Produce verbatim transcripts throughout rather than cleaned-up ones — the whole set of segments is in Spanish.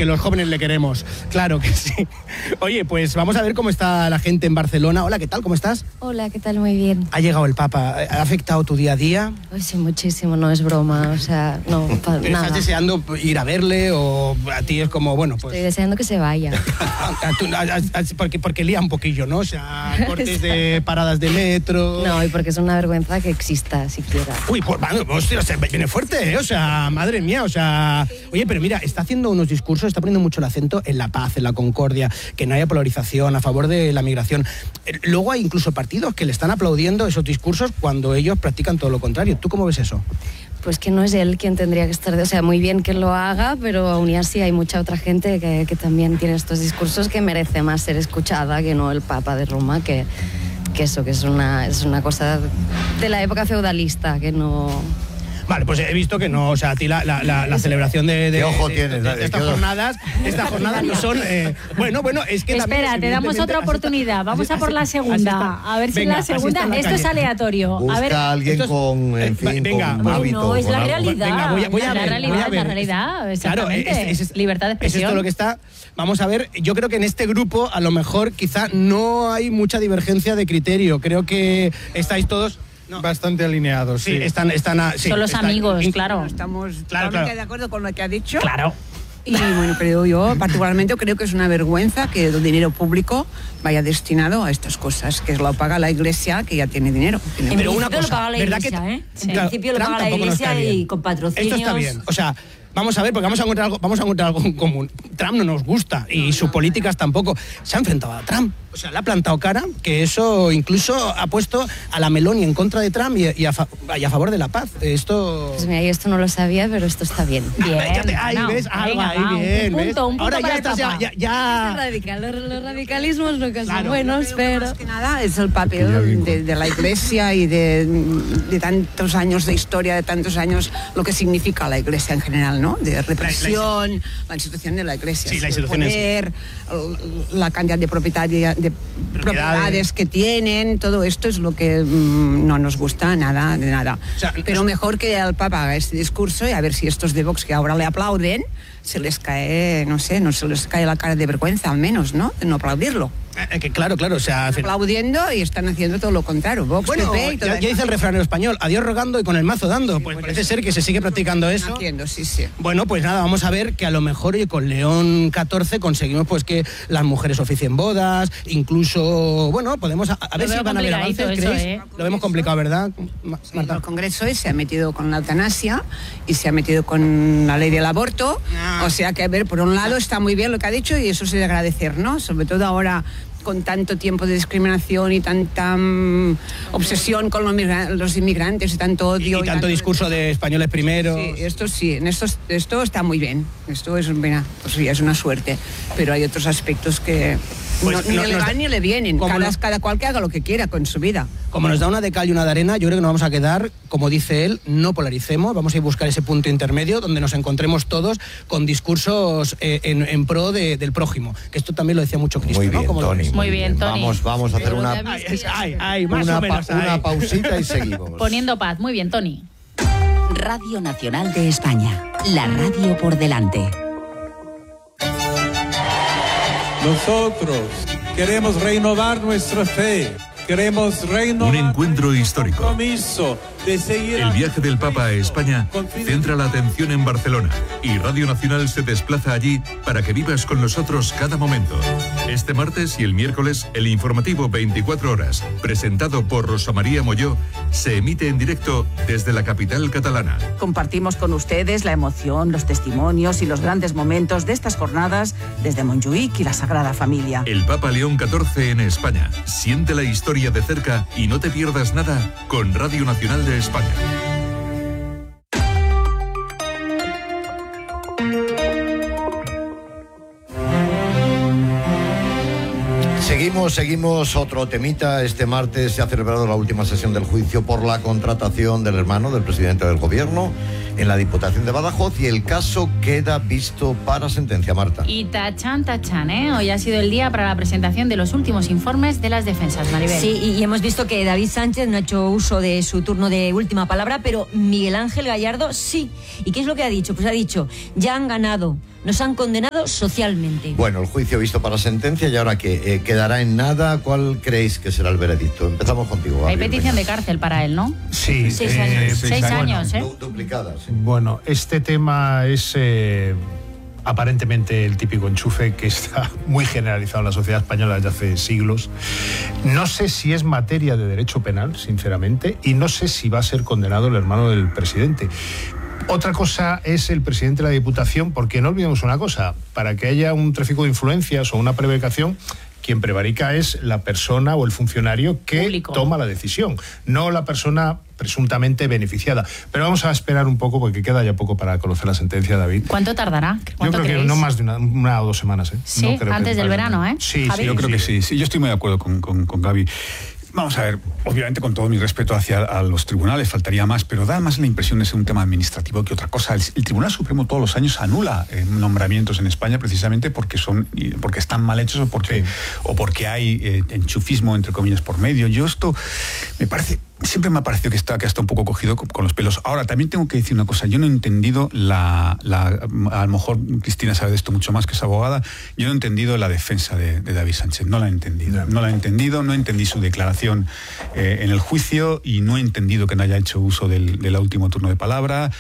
que los jóvenes le queremos. Claro que sí. Oye, pues vamos a ver cómo está la gente en Barcelona. Hola, ¿qué tal? ¿Cómo estás? Hola, ¿qué tal? Muy bien. Ha llegado el Papa. ¿Ha afectado tu día a día? Pues sí, muchísimo, no es broma, o sea, no, pa, ¿Pero nada. estás deseando ir a verle o a ti es como, bueno, pues... Estoy deseando que se vaya. a, a, tú- a, a, porque, porque lía un poquillo, ¿no? O sea, cortes de paradas de metro... No, y porque es una vergüenza que exista siquiera. Uy, pues, bueno, hostia, se viene fuerte, ¿eh? O sea, madre mía, o sea... Oye, pero mira, está haciendo unos discursos, está poniendo mucho el acento en la paz, en la concordia, que no haya polarización, a favor de la migración. Eh, Luego hay incluso partidos que le están aplaudiendo esos discursos cuando ellos practican todo lo contrario. ¿Tú cómo ves eso? Pues que no es él quien tendría que estar... O sea, muy bien que lo haga, pero aún y así hay mucha otra gente que, que también tiene estos discursos que merece más ser escuchada que no el Papa de Roma, que, que eso, que es una, es una cosa de la época feudalista, que no... Vale, pues he visto que no, o sea, a ti la, la, la, la celebración de, de, ¿Qué ojo de- tienes? de- de estas ¿Qué ojo? jornadas, estas jornadas no son... eh, bueno, bueno, es que... también, Espera, te damos evidentemente, otra así está- oportunidad. Vamos así- a por así- la así segunda. está. A ver si Venga, la así segunda... está en la Esto es calle. aleatorio. Busca A ver... a alguien esto es- con, en eh, fin, venga, con va- hábito. no, es con la algo. realidad. Venga, voy a, voy a la ver, realidad, voy a ver. la realidad, exactamente. Claro, es, es- Libertad de es esto expresión. lo que está. Vamos a ver, yo creo que en este grupo a lo mejor quizá no hay mucha divergencia de criterio. Creo que estáis todos... no, Bastante alineados, sí, sí. están... están a- sí, Son los están- amigos, in- claro. Estamos Claro, totalmente claro. de acuerdo con lo que ha dicho. Claro. Y bueno, creo yo, particularmente creo que es una vergüenza que el dinero público vaya destinado a estas cosas, que lo paga la Iglesia, que ya tiene dinero. Tiene En Pero principio una cosa, lo paga la ¿verdad Iglesia, que- ¿eh? Sí. En Claro, principio lo Trump paga la tampoco no está Iglesia y bien. con patrocinios... Esto está bien. O sea, vamos a ver, porque vamos a encontrar algo, vamos a encontrar algo en común. Trump no nos gusta y sus políticas tampoco. Se ha enfrentado a Trump. O sea, le ha plantado cara, que eso incluso ha puesto a la Meloni en contra de Trump y, y, a, fa- y a favor de la paz. Esto... Pues mira, yo esto no lo sabía, pero esto está bien. Bien, Ya te- ahí no, ves, algo venga, ahí, va, un bien, ¿ves? punto, un punto Ahora para ya el estás, ya, Papa. ya, ya- Radical, los, los radicalismos nunca son Claro. buenos, Creo que pero... más que nada es el papel de, de la Iglesia y de, de tantos años de historia, de tantos años, lo que significa la Iglesia en general, ¿no? De represión, la institución de la Iglesia. Sí, la su institución es- poder, la cantidad de, propietaria- de propiedades que tienen, todo esto es lo que mm, no nos gusta nada, de nada. O sea, Pero mejor que el Papa haga este discurso y a ver si estos de Vox que ahora le aplauden, se les cae, no sé, no se les cae la cara de vergüenza al menos, ¿no? De no aplaudirlo. eh, que claro, claro, o sea... Están aplaudiendo y están haciendo todo lo contrario. Vox, Bueno, P P y todo ya, ya dice el refranero español, adiós rogando y con el mazo dando. Pues parece ser que se sigue practicando eso. haciendo, sí, sí. Bueno, pues nada, vamos a ver que a lo mejor oye, con León catorce conseguimos pues que las mujeres oficien bodas, incluso, bueno, podemos a, a ver Lo si veo van a haber complicadito avances, eso, ¿creéis? ¿eh? Lo vemos complicado, ¿verdad, Ma- Sí, Marta? el Congreso se ha metido con la eutanasia y se ha metido con la ley del aborto. Ah. O sea que, a ver, por un lado está muy bien lo que ha dicho y eso es de agradecer, ¿no? Sobre todo ahora con tanto tiempo de discriminación y tanta mm, obsesión con los, migra- los inmigrantes y tanto Y, odio. y tanto discurso de españoles primero. Sí, esto sí, en esto, esto está muy bien. Esto es, mira, pues sí, es una suerte. Pero hay otros aspectos que Pues no, ni no- le nos- van ni le vienen. como Cada, no- cada cual que haga lo que quiera con su vida. Como nos da una de cal y una de arena, yo creo que nos vamos a quedar, como dice él, no polaricemos, vamos a ir a buscar ese punto intermedio donde nos encontremos todos con discursos eh, en, en pro de- del prójimo. Que esto también lo decía mucho Cristo, Muy ¿no? bien, ¿Cómo lo Tony. ves? Muy bien, Tony. Vamos, vamos a hacer una, Ay, es- ay, ay, más una, o menos. pa- una ay. pausita y seguimos. Poniendo paz. Muy bien, Tony. Radio Nacional de España. La radio por delante. Nosotros queremos renovar nuestra fe. Queremos renovar Un encuentro histórico. compromiso de seguir El viaje del Papa a España Con fidelidad. centra la atención en Barcelona y Radio Nacional se desplaza allí para que vivas con nosotros cada momento. Este martes y el miércoles, el informativo veinticuatro horas, presentado por Rosa María Molló, se emite en directo desde la capital catalana. Compartimos con ustedes la emoción, los testimonios y los grandes momentos de estas jornadas desde Montjuïc y la Sagrada Familia. El Papa León catorce en España. Siente la historia de cerca y no te pierdas nada con Radio Nacional de España. Seguimos, seguimos otro temita. Este martes se ha celebrado la última sesión del juicio por la contratación del hermano del presidente del gobierno en la Diputación de Badajoz y el caso queda visto para sentencia, Marta. Y tachan, tachan, ¿eh? Hoy ha sido el día para la presentación de los últimos informes de las defensas, Maribel. Sí, y, y hemos visto que David Sánchez no ha hecho uso de su turno de última palabra, pero Miguel Ángel Gallardo sí. ¿Y qué es lo que ha dicho? Pues ha dicho, ya han ganado nos han condenado socialmente. Bueno, el juicio visto para sentencia y ahora que eh, quedará en nada. ¿Cuál creéis que será el veredicto? Empezamos contigo. Hay Gabriel, petición venga. de cárcel para él, ¿no? Sí. Seis eh, años. seis Seis años, años, ¿eh? Du- Duplicada, sí. Bueno, este tema es eh, aparentemente el típico enchufe que está muy generalizado en la sociedad española desde hace siglos. No sé si es materia de derecho penal, sinceramente, y no sé si va a ser condenado el hermano del presidente. Otra cosa es el presidente de la Diputación, porque no olvidemos una cosa, para que haya un tráfico de influencias o una prevaricación, quien prevarica es la persona o el funcionario que Público. toma la decisión, no la persona presuntamente beneficiada. Pero vamos a esperar un poco porque queda ya poco para conocer la sentencia, David. ¿Cuánto tardará? Yo ¿Cuánto creo que creéis? no más de una, una o dos semanas. ¿eh? Sí, No creo que antes del más de verano, una. ¿eh? Sí, Javi. sí, Yo creo sí. que sí, sí, yo estoy muy de acuerdo con, con, con Gaby. Vamos a ver, obviamente con todo mi respeto hacia a los tribunales, faltaría más, pero da más la impresión de ser un tema administrativo que otra cosa. El, el Tribunal Supremo todos los años anula eh, nombramientos en España precisamente porque son porque están mal hechos o porque, Sí. o porque hay eh, enchufismo, entre comillas, por medio. Yo esto me parece... Siempre me ha parecido que está, que está un poco cogido con, con los pelos. Ahora, también tengo que decir una cosa. Yo no he entendido la, la... A lo mejor Cristina sabe de esto mucho más que es abogada. Yo no he entendido la defensa de, de David Sánchez. No la he entendido. No la he entendido. No entendí su declaración eh, en el juicio y no he entendido que no haya hecho uso del, del último turno de palabra.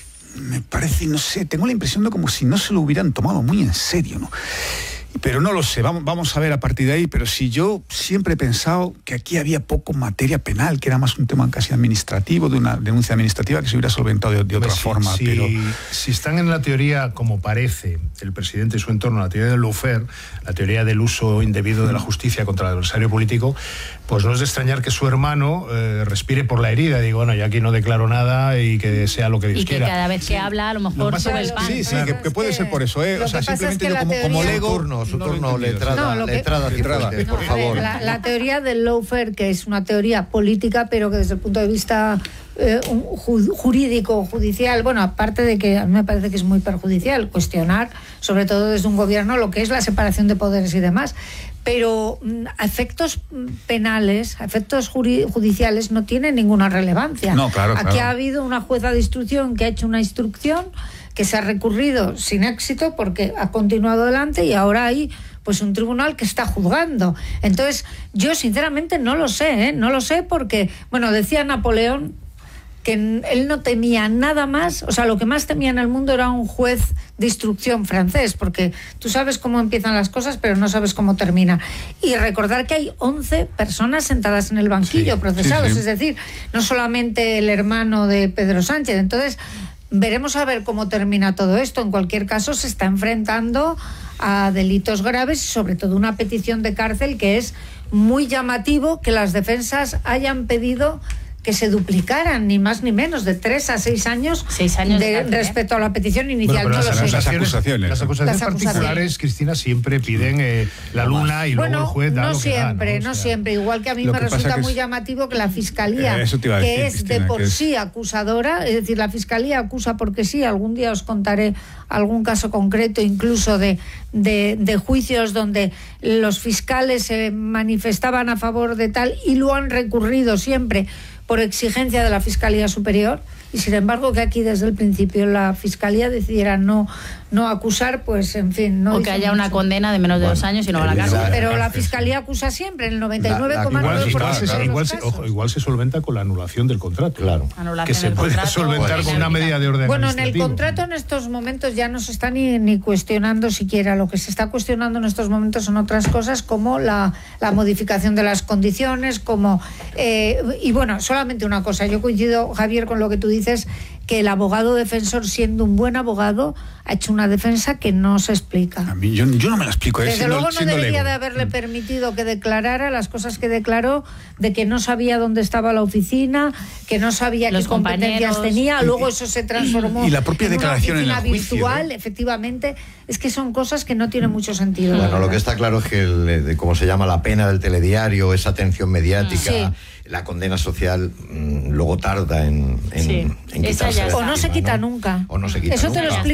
Me parece, no sé, tengo la impresión de como si no se lo hubieran tomado muy en serio, ¿no? Pero no lo sé, vamos, vamos a ver a partir de ahí, pero si yo siempre he pensado que aquí había poco materia penal, que era más un tema casi administrativo, de una denuncia administrativa que se hubiera solventado de, de otra Si- forma, si, pero... si están en la teoría, como parece el presidente y su entorno, la teoría del lawfare, la teoría del uso indebido de la justicia contra el adversario político, pues no es de extrañar que su hermano eh, respire por la herida y diga, bueno, yo aquí no declaro nada y que sea lo que Dios Y que quiera. cada vez que habla, a lo mejor pasa sube es el pan. Sí, sí, que, que puede ser por eso, ¿eh? Lo O sea, que pasa simplemente es que yo la como, como teoría- lego... Su turno, su no lo he turno, entendido, letrada, No, lo que- letrada Letrada. Cifuentes, No, por a ver, favor. la, la teoría del lawfare, que es una teoría política, pero que desde el punto de vista eh, un ju- jurídico, judicial, bueno, aparte de que a mí me parece que es muy perjudicial cuestionar, sobre todo desde un gobierno, lo que es la separación de poderes y demás. Pero mm, a efectos mm, penales, a efectos juri- judiciales, no tiene ninguna relevancia. No, claro, Aquí claro. ha habido una jueza de instrucción que ha hecho una instrucción que se ha recurrido sin éxito porque ha continuado adelante y ahora hay pues un tribunal que está juzgando. Entonces, yo sinceramente no lo sé, ¿eh? No lo sé porque, bueno, decía Napoleón que él no temía nada más, o sea, lo que más temía en el mundo era un juez de instrucción francés, porque tú sabes cómo empiezan las cosas, pero no sabes cómo termina. Y recordar que hay once personas sentadas en el banquillo, Sí, procesados, sí, sí. es decir, no solamente el hermano de Pedro Sánchez. Entonces, veremos a ver cómo termina todo esto. En cualquier caso, se está enfrentando a delitos graves y sobre todo una petición de cárcel que es muy llamativo que las defensas hayan pedido que se duplicaran, ni más ni menos, de tres a seis años, Seis años de de, cárcel, ¿eh? respecto a la petición inicial. Bueno, pero no las, lo sé. las acusaciones, acusaciones, las ¿no? acusaciones Las acusaciones. particulares, Cristina, siempre piden eh, la luna y luego Bueno, el juez da no lo que da, siempre, ¿no? no O sea, siempre. Igual que a mí lo me que pasa resulta que muy es- llamativo que la fiscalía, Eh, eso te iba a decir, que es de Cristina, por que es- sí acusadora, es decir, la fiscalía acusa porque sí. Algún día os contaré algún caso concreto, incluso de, de, de juicios donde los fiscales se manifestaban a favor de tal y lo han recurrido siempre por exigencia de la Fiscalía Superior, y sin embargo que aquí desde el principio la Fiscalía decidiera no, no acusar, pues en fin, no O que dice haya una mucho. condena de menos de dos años y no va a la el- cárcel. la- Pero la cárcel, Fiscalía acusa siempre, en el noventa y nueve coma Igual, nueve por igual, ciento se, de igual, los se, casos. ojo, igual se solventa con la anulación del contrato. Claro. Anulación Que se del puede contrato solventar o con una medida de orden Bueno, en el administrativo. contrato en estos momentos ya no se está ni, ni cuestionando siquiera. Lo que se está cuestionando en estos momentos son otras cosas como la, la modificación de las condiciones, como eh, y bueno, solamente una cosa. Yo coincido, Javier, con lo que tú dices, que el abogado defensor, siendo un buen abogado, ha hecho una defensa que no se explica. A mí, yo, yo no me la explico. ¿eh? Desde Siendo- luego no siendo debería lego. de haberle permitido que declarara las cosas que declaró, de que no sabía dónde estaba la oficina, que no sabía Los qué competencias compañeros. tenía, luego eso se transformó y la propia en una declaración en oficina el juicio, virtual, ¿eh? efectivamente. Es que son cosas que no tienen mucho sentido. la Bueno, lo verdad. que está claro es que, el, eh, de cómo se llama, la pena del telediario, esa atención mediática, Sí. la condena social, mmm, luego tarda en, en, Sí. en Esa quitarse ya de está. O no se encima, quita ¿no? nunca. O no se quita Eso te nunca. lo explico O yo no-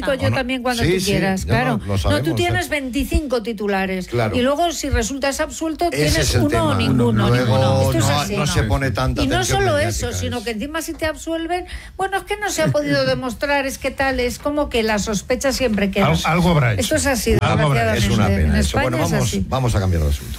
también cuando Sí, tú sí, quieras, ya claro. lo- lo sabemos, no, tú tienes ¿eh? veinticinco titulares. Claro. Y luego, si resultas absuelto, Ese tienes es el uno tema. o ninguno. Luego ninguno. Esto es no, así. no se pone tanta Y no atención solo mediática eso, a sino que encima si te absuelven, bueno, es que no se ha podido demostrar, es que tal, es como que la sospecha siempre queda. Al- algo habrá hecho. Esto es así, Algo habrá- desgraciadamente. Es una En pena eso. España Bueno, es vamos, así. vamos a cambiar de asunto.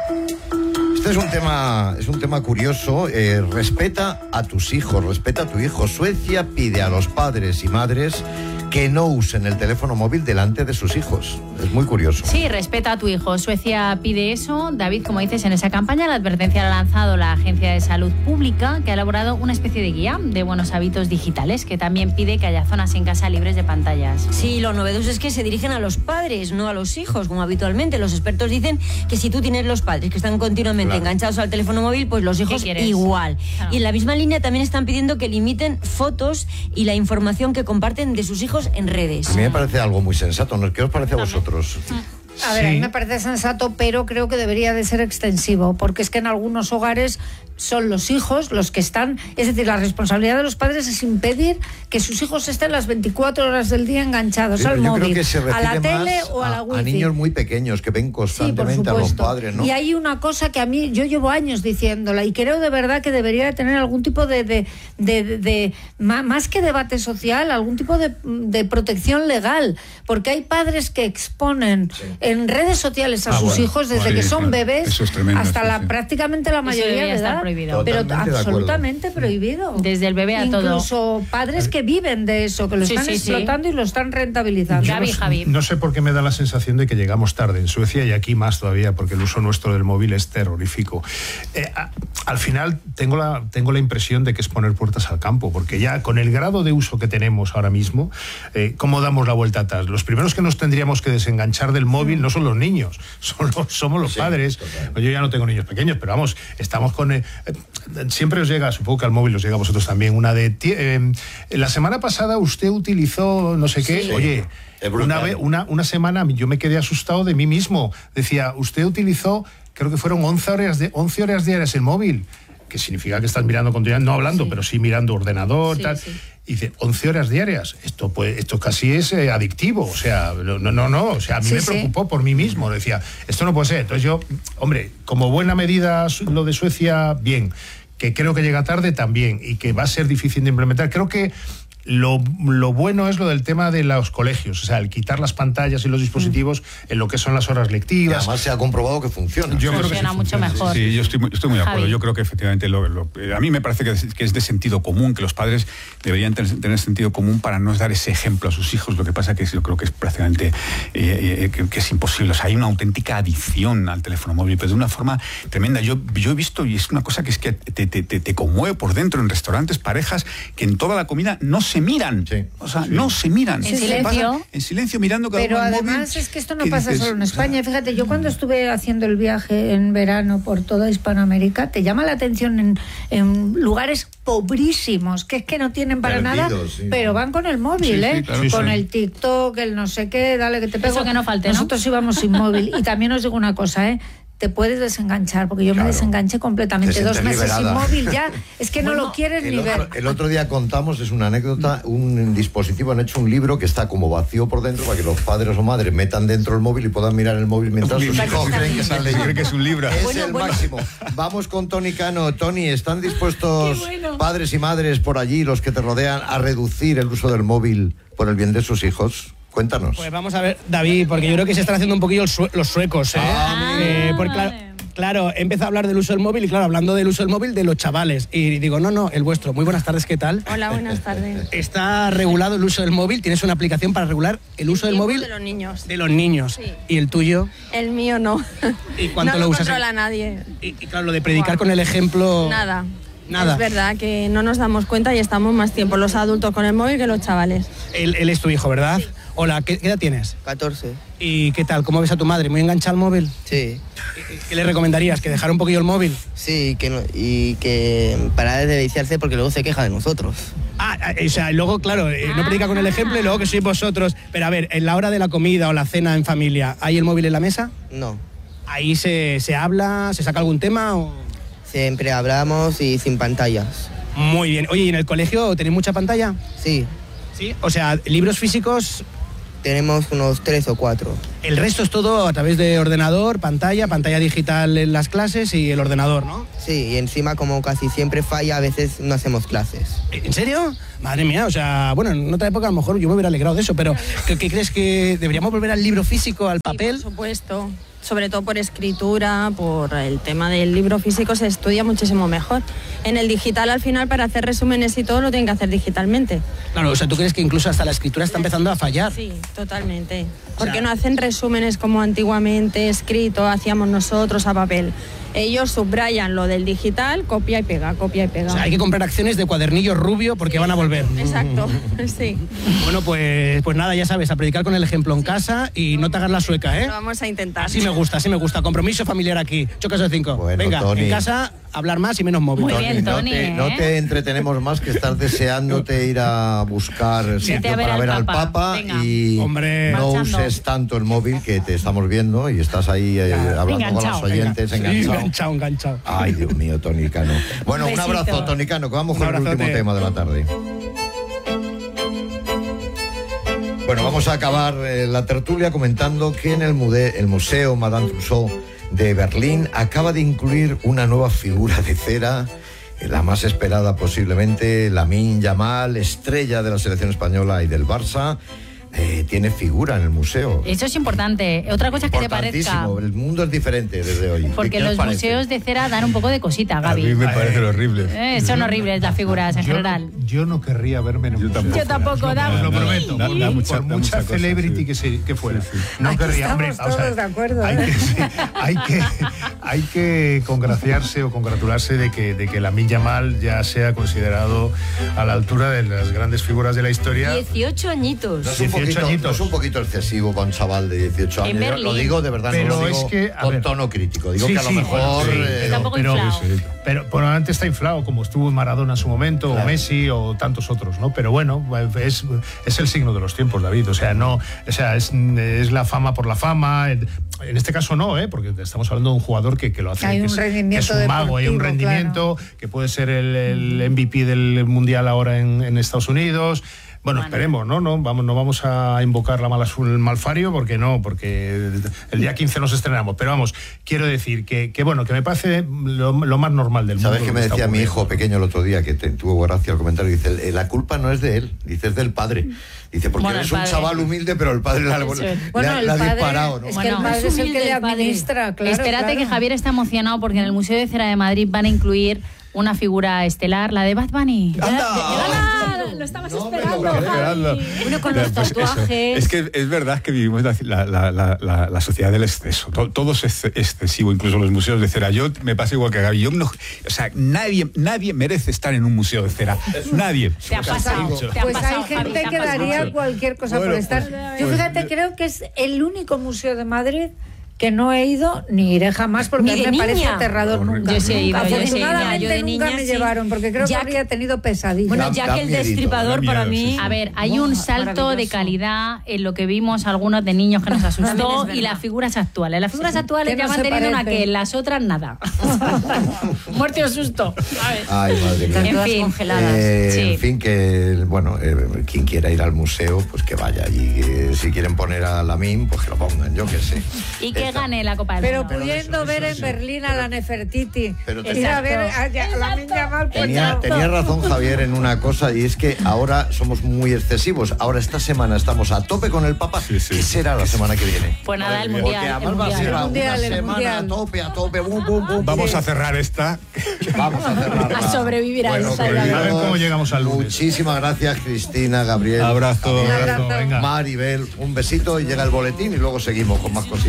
Este es un tema, es un tema curioso. Eh, respeta a tus hijos, respeta a tu hijo. Suecia pide a los padres y madres que no usen el teléfono móvil delante de sus hijos. Es muy curioso. Sí, respeta a tu hijo. Suecia pide eso. David, como dices, en esa campaña la advertencia la ha lanzado la Agencia de Salud Pública, que ha elaborado una especie de guía de buenos hábitos digitales, que también pide que haya zonas en casa libres de pantallas. Sí, lo novedoso es que se dirigen a los padres, no a los hijos, como habitualmente. Los expertos dicen que si tú tienes los padres que están continuamente Claro. enganchados al teléfono móvil, pues los hijos quieres? igual. Claro. Y en la misma línea también están pidiendo que limiten fotos y la información que comparten de sus hijos en redes. A mí me parece algo muy sensato. ¿no? ¿Qué os parece a vosotros? A ver, a mí me parece sensato, pero creo que debería de ser extensivo, porque es que en algunos hogares son los hijos los que están, es decir, la responsabilidad de los padres es impedir que sus hijos estén las veinticuatro horas del día enganchados Yo al creo móvil, que se a la refiere tele más o a la a, wifi. a niños muy pequeños que ven constantemente a los padres, ¿no? Y hay una cosa que a mí, yo llevo años diciéndola y creo de verdad que debería de tener algún tipo de, de, de, de, de- ma- más que debate social, algún tipo de, de protección legal, porque hay padres que exponen en redes sociales a Ah, sus bueno, hijos desde bueno, que sí, son claro. bebés Eso es tremendo, hasta sí, la sí. prácticamente la Eso mayoría debería de estar edad, prohibido. pero Totalmente de acuerdo. absolutamente prohibido. Desde el bebé a todo. Incluso padres que viven de eso, que lo Sí, están sí, sí. explotando y lo están rentabilizando. Yo no, sé- no sé por qué me da la sensación de que llegamos tarde en Suecia y aquí más todavía, porque el uso nuestro del móvil es terrorífico. Eh, a- al final tengo la, tengo la impresión de que es poner puertas al campo, porque ya con el grado de uso que tenemos ahora mismo, eh, ¿cómo damos la vuelta atrás? Los primeros que nos tendríamos que desenganchar del móvil no son los niños, son los- somos los padres. Yo ya no tengo niños pequeños, pero vamos, estamos con... eh, eh, siempre os llega, supongo que al móvil os llega a vosotros también, una de... ti- eh, la semana pasada usted utilizó no sé qué, Sí. oye... Es brutal. Una, vez, una, una semana yo me quedé asustado de mí mismo. Decía, usted utilizó, creo que fueron once horas, de, once horas diarias el móvil, que significa que estás mirando continuamente, no hablando, pero sí mirando ordenador, Sí, tal. sí. Y dice, once horas diarias. Esto pues, esto casi es eh, adictivo. O sea, no, no, no. O sea, a mí Sí, me sí. preocupó por mí mismo. Decía, esto no puede ser. Entonces yo, hombre, como buena medida su- lo de Suecia, bien. Que creo que llega tarde también y que va a ser difícil de implementar. Creo que lo, lo bueno es lo del tema de los colegios, o sea, el quitar las pantallas y los dispositivos en lo que son las horas Y lectivas. además se ha comprobado que funciona. Yo creo que Funciona sí mucho funciona. mejor. Sí, yo estoy muy, estoy muy de acuerdo. Javi. Yo creo que efectivamente lo, lo- a mí me parece que es, que es de sentido común, que los padres deberían tener, tener sentido común para no dar ese ejemplo a sus hijos. Lo que pasa que es- yo creo que es prácticamente eh, eh, que, que es imposible. O sea, hay una auténtica adicción al teléfono móvil, pero de una forma tremenda. Yo, yo he visto, y es una cosa que es que te, te, te, te conmueve por dentro en restaurantes, parejas que en toda la comida no se miran. Sí. O sea, no se miran. En Se silencio. pasan en silencio mirando cada Pero uno al además móvil. es que esto no ¿Qué pasa dices? solo en España. Fíjate, yo cuando estuve haciendo el viaje en verano por toda Hispanoamérica, te llama la atención en, en lugares pobrísimos, que es que no tienen para Perdidos, nada, sí. pero van con el móvil, Sí, sí, ¿eh? claro, con sí. el TikTok, el no sé qué, dale que te pego. Eso que no falte, ¿no? Nosotros íbamos sin móvil. Y también os digo una cosa, ¿eh? Te puedes desenganchar, porque yo Claro. me desenganché completamente. Te Dos sientes meses liberada. sin móvil ya, es que no Bueno, lo quieres el ni otro, ver. el otro día contamos, es una anécdota, un dispositivo, han hecho un libro que está como vacío por dentro para que los padres o madres metan dentro el móvil y puedan mirar el móvil mientras sus hijos creen que están leyendo. Creen que es un libro. Es Bueno, el bueno. máximo. Vamos con Tony Cano. Tony, ¿están dispuestos padres y madres por allí, los que te rodean, a reducir el uso del móvil por el bien de sus hijos? Cuéntanos. Pues vamos a ver, David, porque yo creo que se están haciendo un poquillo el sue- los suecos, ¿eh? Ah, Eh, porque claro, claro, he empezado a hablar del uso del móvil y claro, hablando del uso del móvil de los chavales. Y digo, no, no, el vuestro. Muy buenas tardes, ¿qué tal? Hola, buenas tardes. Está regulado el uso del móvil, tienes una aplicación para regular el uso del móvil De los niños. de los niños. Sí. ¿Y el tuyo? El mío no. ¿Y cuánto no lo lo usas? controla nadie. Y, y claro, lo de predicar con el ejemplo... Nada. Nada. Es verdad que no nos damos cuenta y estamos más tiempo los adultos con el móvil que los chavales. Él, él es tu hijo, ¿verdad? Hola, ¿qué, qué edad tienes? catorce. ¿Y qué tal? ¿Cómo ves a tu madre? ¿Muy enganchada al móvil? Sí. ¿Qué le recomendarías? ¿Que dejara un poquillo el móvil? Sí, que no- y que parara de viciarse porque luego se queja de nosotros. Ah, ah, o sea, luego, claro, eh, no predica con el ejemplo y luego que sois vosotros. Pero a ver, en la hora de la comida o la cena en familia, ¿hay el móvil en la mesa? No. ¿Ahí se, se habla, se saca algún tema? O... Siempre hablamos y sin pantallas. Muy bien. Oye, ¿y en el colegio tenéis mucha pantalla? Sí. Sí. O sea, libros físicos tenemos unos tres o cuatro. El resto es todo a través de ordenador, pantalla, pantalla digital en las clases y el ordenador, ¿no? Sí, y encima como casi siempre falla, a veces no hacemos clases. ¿En serio? Madre mía, o sea, bueno, en otra época a lo mejor yo me hubiera alegrado de eso, pero ¿qué, qué crees que deberíamos volver al libro físico, al papel? Sí, por supuesto. Sobre todo por escritura, por el tema del libro físico se estudia muchísimo mejor. En el digital, al final, para hacer resúmenes y todo, lo tienen que hacer digitalmente. Claro, o sea, ¿tú crees que incluso hasta la escritura está empezando a fallar? Sí, totalmente. Porque o sea, no hacen resúmenes como antiguamente escrito, hacíamos nosotros a papel. Ellos subrayan lo del digital, copia y pega, copia y pega. O sea, hay que comprar acciones de cuadernillo rubio porque van a volver. Exacto, sí. Bueno, pues, pues nada, ya sabes, a predicar con el ejemplo en casa y no te hagas la sueca, ¿eh? Lo vamos a intentar. Así me gusta, así me gusta. Compromiso familiar aquí. Chocas de cinco. Bueno, venga, Tony, en casa, hablar más y menos móvil. Muy bien, Tony, no, te, ¿eh? no te entretenemos más que estás deseándote ir a buscar sitio a ver para al ver al Papa. Papa Venga. y Hombre. no Marchando. uses tanto el móvil que te estamos viendo y estás ahí eh, hablando Enganchado. con los oyentes, Sí, enganchado. enganchado, enganchado. Ay, Dios mío, Tony Cano. Bueno, un, Un besito. abrazo, Tony Cano, que vamos Un con el abrazote. último tema de la tarde. Bueno, vamos a acabar eh, la tertulia comentando que en el, mude- el Museo Madame Tussauds de Berlín acaba de incluir una nueva figura de cera, eh, la más esperada posiblemente, Lamine Yamal, estrella de la selección española y del Barça. Eh, tiene figura en el museo. Eso es importante. Otra cosa es que te parezca. Importantísimo. El mundo es diferente desde hoy. Porque ¿Qué os los parece? museos de cera dan un poco de cosita, Gaby. A mí me parecen horribles. Eh, son horribles las figuras en Yo, general. yo no querría verme en un museo. Yo tampoco, da. Os lo prometo. Da- da mucha- por da mucha mucha cosa, celebrity sí. que, se, que fuera. Sí, sí. No Aquí querría, hombre. estamos o sea, todos de acuerdo, Hay ¿eh? que, sí, hay, que, hay que congraciarse o congratularse de que, de que Lamine Yamal ya sea considerado a la altura de las grandes figuras de la historia. dieciocho añitos. No es, un dieciocho poquito, añitos. no es un poquito excesivo para un chaval de dieciocho En años. Yo Berlín. lo digo de verdad, Pero no lo es digo que, a con ver. tono crítico. Digo Sí, que a lo sí, mejor... bueno, sí, eh, Tampoco pero, inflado. pero por delante está inflado, como estuvo Maradona en su momento, Claro. o Messi, o tantos otros, ¿no? Pero bueno, es, es el signo de los tiempos, David. O sea, no, o sea, es, es la fama por la fama. En este caso no, ¿eh? Porque estamos hablando de un jugador que, que lo hace. Hay que un es, que rendimiento es un mago, hay un deportivo, rendimiento, que puede ser el, el M V P del Mundial ahora en, en Estados Unidos. Bueno, Bueno. esperemos, ¿no? No vamos, no vamos a invocar la mala el malfario, porque no, porque el día quince nos estrenamos. Pero vamos, quiero decir que, que bueno, que me parece lo, lo más normal del mundo. ¿Sabes qué lo me que está decía mi ocurriendo. hijo pequeño el otro día, que te, tuvo gracia el comentario? Dice, la culpa no es de él, dice, es del padre. Dice, porque Bueno, él es el un padre. chaval humilde, pero el padre le, ha- Eso es. le Bueno, ha, el le ha padre disparado, ¿no? es que Bueno, el padre es es el que humilde le el padre. administra, claro. Espérate claro. que Javier está emocionado porque en el Museo de Cera de Madrid van a incluir una figura estelar, la de Bad Bunny. ¡Anda! Lo estabas No me lo esperando, creo. Esperando. Uno con Ya, los pues eso. tatuajes. Es que es verdad que vivimos la, la- la- la- la sociedad del exceso. To- Todo es ex- excesivo, incluso los museos de cera. Yo me pasa igual que Gaby. Yo no, o sea, nadie, nadie merece estar en un museo de cera. Nadie. Te ha pasado. Te ha Pues pasado, hay Javi, gente te ha que pasado. daría cualquier cosa Bueno, por estar. pues- Yo pues fíjate, yo- creo que es el único museo de Madrid que no he ido ni iré jamás porque Ni a mí de me parece niña. aterrador Horrible. nunca. Yo sí he ido, Nunca. yo sí he ido. Afortunadamente Yo de nunca niña me sí. llevaron porque creo Ya que habría tenido pesadillas. Bueno, Da- Jack da el miedito, Destripador da para miedo, mí. sí, sí. A ver, hay un salto de maravilloso. calidad en lo que vimos algunos de niños que nos asustó También es y verdad. las figuras actuales. Las figuras actuales Que ya no van se teniendo una parecen. que las otras nada. Muerte o susto. ¿sabes? Ay, madre mía. En Todas fin. congeladas. Eh, Sí. En fin, que bueno, eh, quien quiera ir al museo, pues que vaya. Y eh, si quieren poner a Lamine, pues que lo pongan, yo qué sé. Y que Esta- gane la Copa del Pero Mundo. pudiendo ver en Berlín a la Nefertiti, Pero te- ir a ver a, Exacto. a la niña mal Tenía, tenía razón Javier en una cosa, y es que ahora somos muy excesivos. Ahora esta semana estamos a tope con el Papa. Sí, sí. ¿Qué será la semana que viene? Pues nada, el Porque mundial. El además va a ser mundial. una mundial, el semana mundial. a tope, a tope, bum, bum, bum. Vamos Sí. a cerrar esta. Vamos a cerrar. A sobrevivir a Bueno, esa, queridos, ya A ver cómo llegamos al lunes. Muchísimas gracias, Cristina, Gabriel. Abrazo. Javier, abrazo. Venga. Maribel, un besito y llega el boletín y luego seguimos con más cositas.